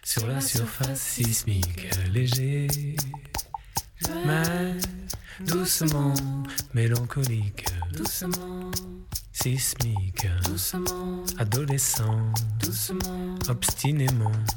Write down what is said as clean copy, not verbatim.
sur la surface sismique léger, mais doucement mélancolique, doucement sismique, doucement adolescent, doucement obstinément